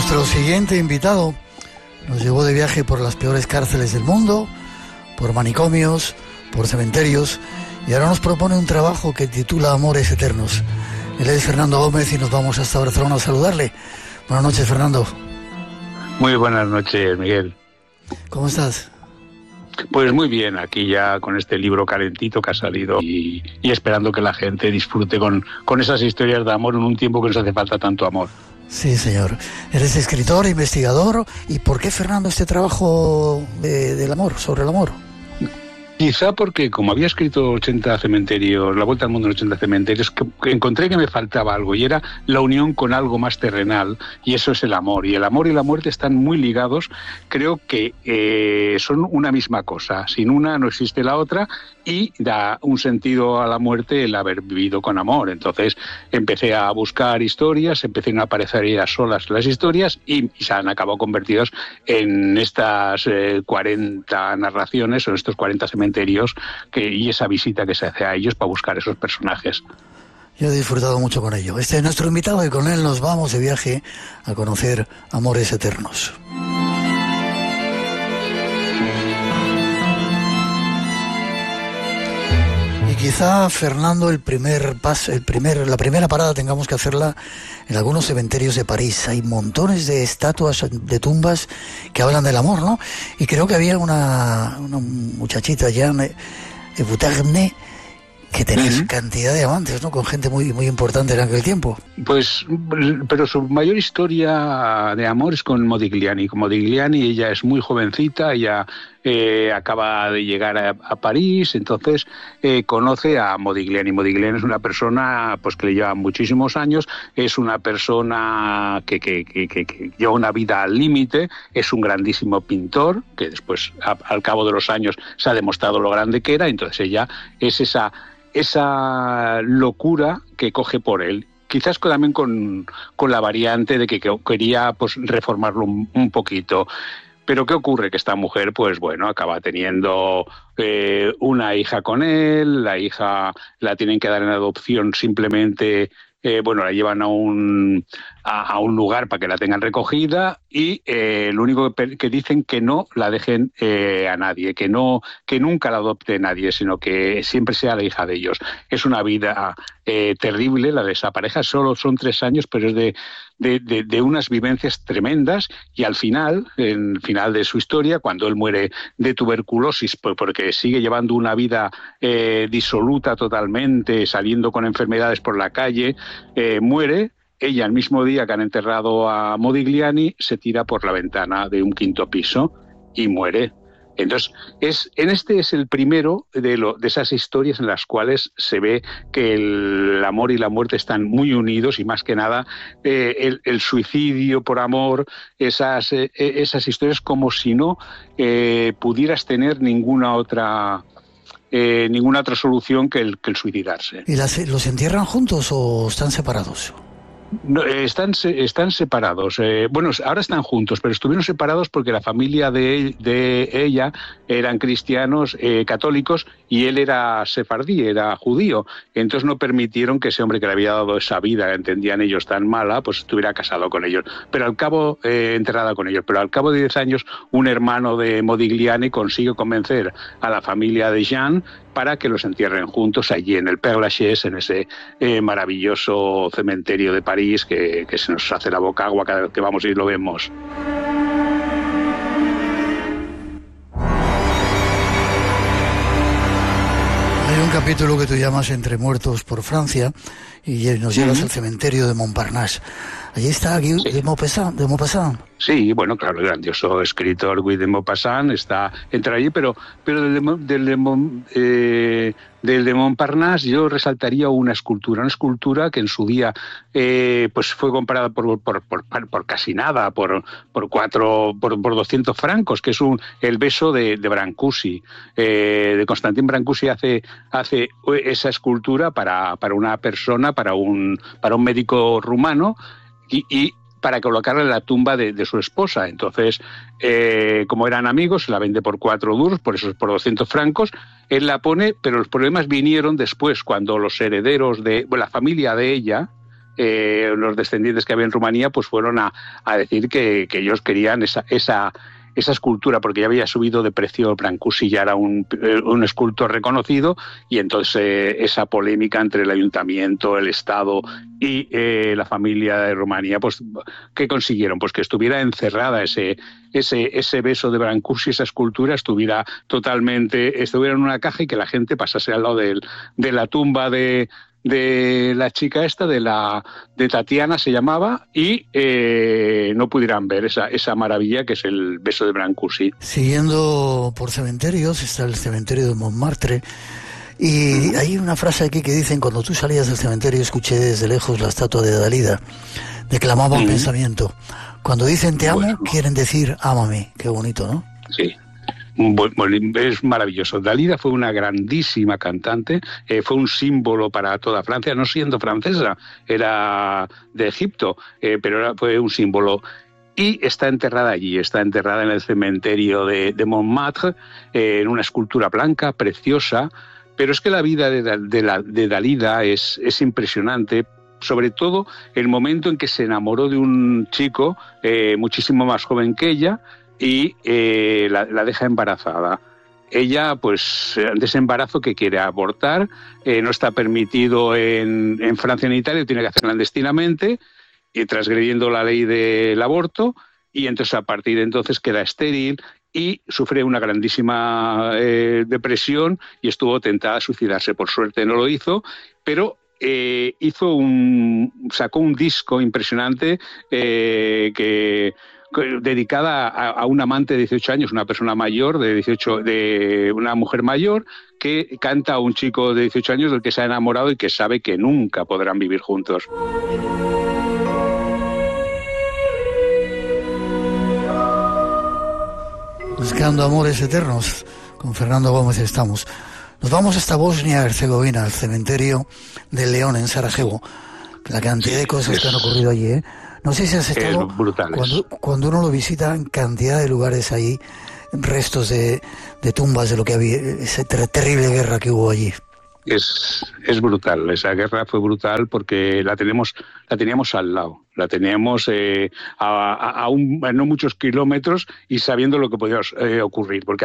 Nuestro siguiente invitado nos llevó de viaje por las peores cárceles del mundo, por manicomios, por cementerios, y ahora nos propone un trabajo que titula Amores Eternos. Él es Fernando Gómez y nos vamos hasta Barcelona a saludarle. Buenas noches, Fernando. Muy buenas noches, Miguel. ¿Cómo estás? Pues muy bien, aquí ya con este libro calentito que ha salido y esperando que la gente disfrute con esas historias de amor en un tiempo que nos hace falta tanto amor. Sí, señor. Eres escritor, investigador. ¿Y por qué, Fernando, este trabajo del amor, sobre el amor? Quizá porque, como había escrito 80 cementerios, La Vuelta al Mundo en 80 cementerios, que encontré que me faltaba algo, y era la unión con algo más terrenal, y eso es el amor. Y el amor y la muerte están muy ligados. Creo que son una misma cosa. Sin una no existe la otra, y da un sentido a la muerte el haber vivido con amor. Entonces empecé a buscar historias, empecé a aparecer ya solas las historias, y se han acabado convertidos en estas 40 narraciones, o estos 40 cementerios, y esa visita que se hace a ellos para buscar esos personajes. Yo he disfrutado mucho con ello. Este es nuestro invitado y con él nos vamos de viaje a conocer Amores Eternos. Y quizá, Fernando, la primera parada tengamos que hacerla en algunos cementerios de París. Hay montones de estatuas, de tumbas que hablan del amor, ¿no? Y creo que había una muchachita ya, Boutarne, que tenía cantidad de amantes, ¿no? Con gente muy, muy importante en aquel tiempo. Pues, pero su mayor historia de amor es con Modigliani. Con Modigliani ella es muy jovencita, ella acaba de llegar a París, entonces conoce a Modigliani. Modigliani es una persona pues que le lleva muchísimos años, es una persona que lleva una vida al límite, es un grandísimo pintor, que después, al cabo de los años, se ha demostrado lo grande que era, entonces ella es esa locura que coge por él. Quizás también con la variante de que quería pues reformarlo un poquito. Pero ¿qué ocurre? Que esta mujer, pues bueno, acaba teniendo una hija con él, la hija la tienen que dar en adopción simplemente. La llevan a un lugar para que la tengan recogida y lo único que dicen que no la dejen a nadie, que nunca la adopte nadie, sino que siempre sea la hija de ellos. Es una vida terrible la de esa pareja, solo son 3 años, pero es de unas vivencias tremendas, y al final, en el final de su historia, cuando él muere de tuberculosis, porque sigue llevando una vida disoluta totalmente, saliendo con enfermedades por la calle, muere. Ella, el mismo día que han enterrado a Modigliani, se tira por la ventana de un 5º piso y muere. Entonces, este es el primero de esas historias en las cuales se ve que el amor y la muerte están muy unidos, y más que nada el suicidio por amor, esas historias, como si no pudieras tener ninguna otra solución que el suicidarse. ¿Y los entierran juntos o están separados? No, están separados. Ahora están juntos, pero estuvieron separados porque la familia de ella eran cristianos católicos y él era sefardí, era judío. Entonces no permitieron que ese hombre que le había dado esa vida, entendían ellos, tan mala, pues estuviera casado con ellos. Pero al cabo, enterrada con ellos. Pero al cabo de 10 años, un hermano de Modigliani consigue convencer a la familia de Jean para que los entierren juntos allí en el Père Lachaise, en ese maravilloso cementerio de París que se nos hace la boca agua cada vez que vamos y lo vemos. Hay un capítulo que tú llamas Entre muertos por Francia y nos llevas al cementerio de Montparnasse. Allí está Guy de Maupassant. Sí, bueno, claro, el grandioso escritor Guy de Maupassant entra allí, pero del de Montparnasse yo resaltaría una escultura que en su día pues fue comprada por casi nada, por 200 francos, que es el beso de Brancusi. De Constantin Brancusi hace esa escultura para una persona, para un médico rumano, y para colocarla en la tumba de su esposa. Entonces, como eran amigos, la vende por 4 duros, por 200 francos. Él la pone, pero los problemas vinieron después, cuando los herederos de la familia de ella los descendientes que había en Rumanía, pues fueron a decir que ellos querían esa escultura, porque ya había subido de precio Brancusi, ya era un escultor reconocido, y entonces esa polémica entre el ayuntamiento, el Estado y la familia de Rumanía, pues ¿qué consiguieron? Pues que estuviera encerrada ese beso de Brancusi, esa escultura estuviera en una caja y que la gente pasase al lado de la tumba de la chica esta, de Tatiana se llamaba, y no pudieran ver esa maravilla que es el beso de Brancusi. Siguiendo por cementerios, está el cementerio de Montmartre, y hay una frase aquí que dicen: cuando tú salías del cementerio escuché desde lejos la estatua de Dalida, declamaba un pensamiento. Cuando dicen te amo, quieren decir ámame. Qué bonito, ¿no? Sí. Es maravilloso. Dalida fue una grandísima cantante, fue un símbolo para toda Francia, no siendo francesa, era de Egipto, pero fue un símbolo. Y está enterrada allí, está enterrada en el cementerio de Montmartre, en una escultura blanca, preciosa. Pero es que la vida de Dalida es impresionante, sobre todo el momento en que se enamoró de un chico muchísimo más joven que ella, y la deja embarazada. Ella, pues, ante ese embarazo que quiere abortar, no está permitido en Francia ni en Italia, tiene que hacer clandestinamente, y transgrediendo la ley del aborto, y entonces a partir de entonces queda estéril y sufre una grandísima depresión y estuvo tentada a suicidarse. Por suerte no lo hizo, pero sacó un disco impresionante dedicada a un amante de 18 años, una persona mayor de una mujer mayor, que canta a un chico de 18 años del que se ha enamorado y que sabe que nunca podrán vivir juntos. Buscando amores eternos, con Fernando Gómez estamos. Nos vamos hasta Bosnia-Herzegovina, al cementerio del León en Sarajevo. La cantidad de cosas que han ocurrido allí, ¿eh? No sé si has estado, cuando uno lo visita, en cantidad de lugares ahí, restos de tumbas de lo que había, esa terrible guerra que hubo allí. Es brutal, esa guerra fue brutal porque la teníamos al lado, la teníamos a no muchos kilómetros y sabiendo lo que podía ocurrir, porque